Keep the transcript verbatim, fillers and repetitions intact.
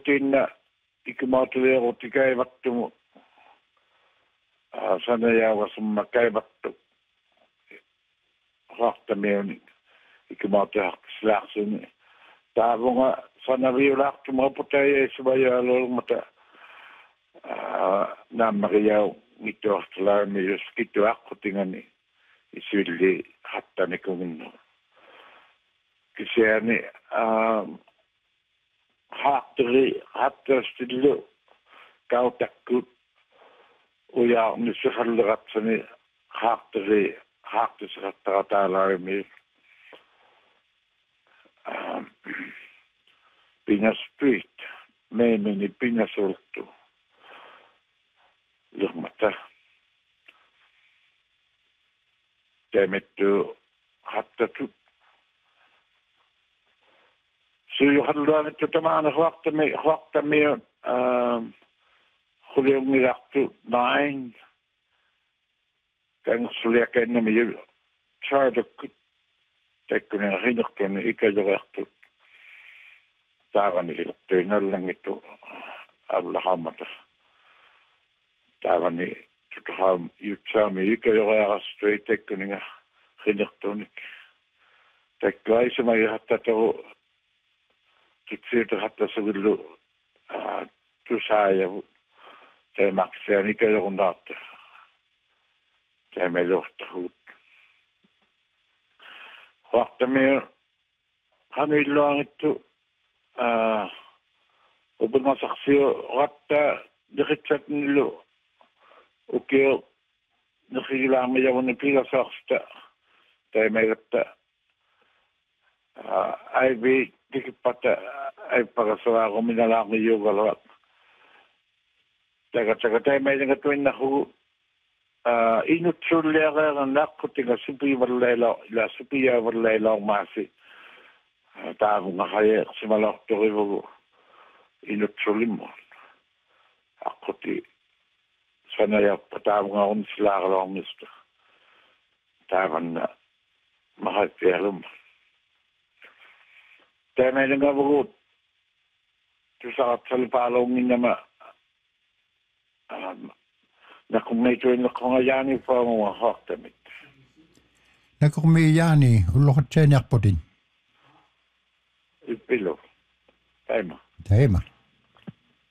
tinna ikimautulero tikaivattu sanajawa summa kaivattu rahtamien ikimautulahkislaaksun taavunga sanaviulahtu maputai suvajalolmata naamariau ngitohtalaami jos kituakkutingani isilli hattanikunginnu kisiani haatteri hattastillu kautakkut ujaarni sihalleratsani haatteri haattisrattaraataalaami pingaspyit meemini pingasultu lirmata teemettu hattatut syy halluanettu tamaana huaktami huaktami huliungilahtu nain kansuliakennami chartakut tekkunen hinnertuni ikäjorehtu taavani hilttuinallangittu allahammata taavani tutaham jutsaami ikäjorearastu ei tekkuninga hinnertunik tekkaisema jahattataru tutsiita hattasavillu tusaajavu teemakseen ikäjorunaatta teemme johtahuut huahtamia hanilluangittu upungasaksio rattaa diritsatnillu ukio nirrigilaarmijavunni pilasaarsta teemegatta aivi tikippata aippagasalaaruminalaarniyuugaluat taga taga teemeidinga tuinnahugu inutsulleereeran naqqutiga supiivalleila ila supiaavalleilaormaasi taavunga hajeersimalortorivugu inutsulimmun aquti sanajappa taavunga unsilaaralormista taavanna mahappialum teemeidinga vugut tusaqatsalipaalunginnama nakummeituin nakungajaani paamua hohtamit nakummejaani ulloqatsaaniarputin ippilu taima taima